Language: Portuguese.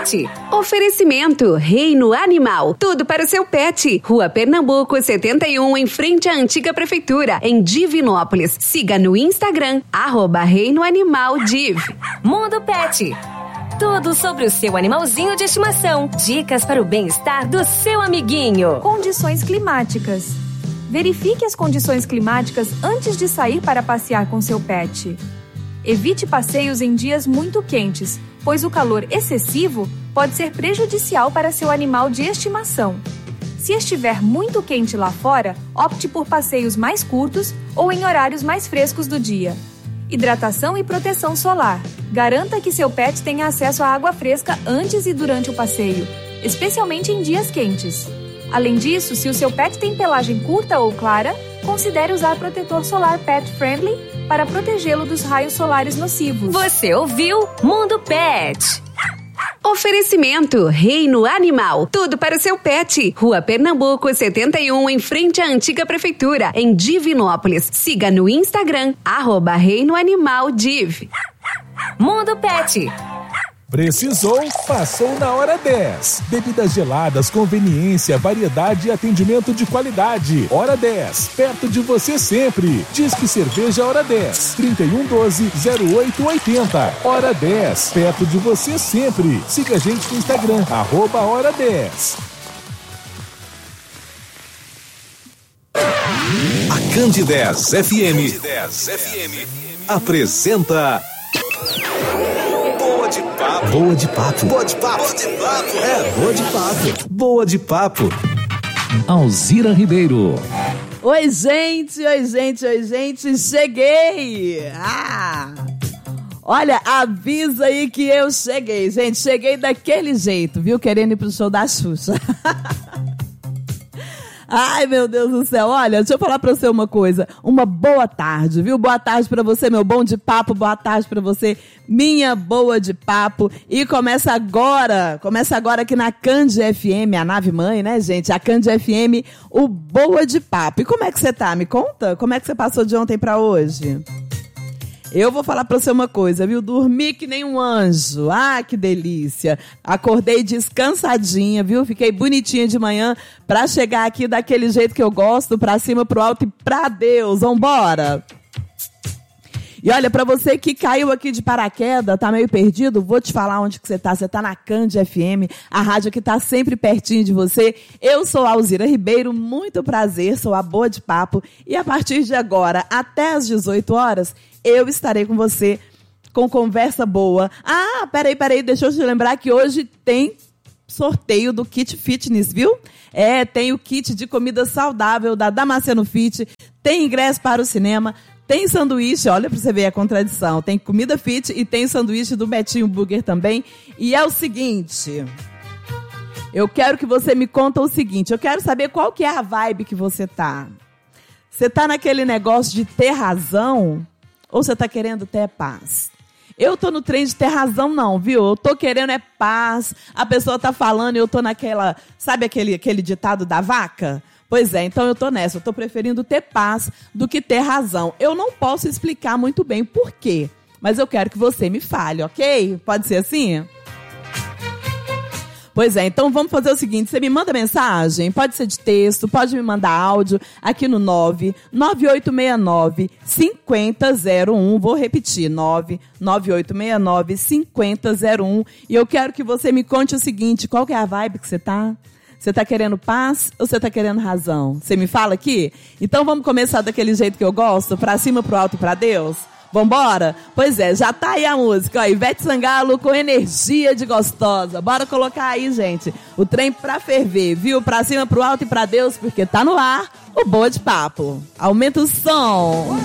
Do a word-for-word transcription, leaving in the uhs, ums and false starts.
Pet. Oferecimento Reino Animal. Tudo para o seu pet. Rua Pernambuco, setenta e um, em frente à antiga prefeitura, em Divinópolis. Siga no Instagram, arroba Reino Animal Div. Mundo Pet. Tudo sobre o seu animalzinho de estimação. Dicas para o bem-estar do seu amiguinho. Condições climáticas. Verifique as condições climáticas antes de sair para passear com seu pet. Evite passeios em dias muito quentes, pois o calor excessivo pode ser prejudicial para seu animal de estimação. Se estiver muito quente lá fora, opte por passeios mais curtos ou em horários mais frescos do dia. Hidratação e proteção solar. Garanta que seu pet tenha acesso à água fresca antes e durante o passeio, especialmente em dias quentes. Além disso, se o seu pet tem pelagem curta ou clara, considere usar protetor solar Pet Friendly para protegê-lo dos raios solares nocivos. Você ouviu Mundo Pet. Oferecimento Reino Animal. Tudo para o seu pet. Rua Pernambuco, setenta e um, em frente à antiga prefeitura, em Divinópolis. Siga no Instagram, arroba Reino Animal Div. Mundo Pet. Precisou? Passou na Hora dez. Bebidas geladas, conveniência, variedade e atendimento de qualidade. Hora dez, perto de você sempre. Disque Cerveja Hora dez, trinta e um doze, zero oito oitenta. Hora dez, perto de você sempre. Siga a gente no Instagram, arroba Hora dez. A Candidez F M, Candidez F M apresenta Boa de Papo. Boa de Papo. Boa de Papo. Boa de Papo. É, Boa de Papo. Boa de Papo. Alzira Ribeiro. Oi, gente, oi, gente, oi, gente, cheguei! Ah! Olha, avisa aí que eu cheguei, gente, cheguei daquele jeito, viu? Querendo ir pro show da Xuxa. Ai, meu Deus do céu, olha, deixa eu falar pra você uma coisa, uma boa tarde, viu? Boa tarde pra você, meu bom de papo, boa tarde pra você, minha boa de papo, e começa agora, começa agora aqui na Cand F M, a nave mãe, né, gente? A Cand F M, o Boa de Papo. E como é que você tá? Me conta, como é que você passou de ontem pra hoje? Eu vou falar pra você uma coisa, viu? Dormi que nem um anjo. Ah, que delícia. Acordei descansadinha, viu? Fiquei bonitinha de manhã pra chegar aqui daquele jeito que eu gosto, pra cima, pro alto e pra Deus. Vambora! E olha, pra você que caiu aqui de paraquedas, tá meio perdido, vou te falar onde que você tá. Você tá na Cand F M, a rádio que tá sempre pertinho de você. Eu sou a Alzira Ribeiro, muito prazer, sou a Boa de Papo. E a partir de agora, até às dezoito horas, eu estarei com você com conversa boa. Ah, peraí, peraí, deixa eu te lembrar que hoje tem sorteio do Kit Fitness, viu? É, tem o kit de comida saudável da Damasceno Fit, tem ingresso para o cinema, tem sanduíche, olha pra você ver a contradição, tem comida fit e tem sanduíche do Betinho Burger também. E é o seguinte, eu quero que você me conta o seguinte, eu quero saber qual que é a vibe que você tá. Você tá naquele negócio de ter razão ou você tá querendo ter paz? Eu tô no trem de ter razão não, viu? Eu tô querendo é paz, a pessoa tá falando e eu tô naquela, sabe aquele, aquele ditado da vaca? Pois é, então eu tô nessa, eu tô preferindo ter paz do que ter razão. Eu não posso explicar muito bem por quê, mas eu quero que você me fale, ok? Pode ser assim? Pois é, então vamos fazer o seguinte, você me manda mensagem, pode ser de texto, pode me mandar áudio aqui no nove nove oito seis nove cinco zero zero um, vou repetir, nove nove oito seis nove cinco zero zero um, e eu quero que você me conte o seguinte, qual que é a vibe que você tá? Você tá querendo paz ou você tá querendo razão? Você me fala aqui? Então vamos começar daquele jeito que eu gosto, pra cima, pro alto e pra Deus? Vambora? Pois é, já tá aí a música, ó, Ivete Sangalo com energia de gostosa. Bora colocar aí, gente, o trem pra ferver, viu? Pra cima, pro alto e pra Deus, porque tá no ar o Boa de Papo. Aumenta o som.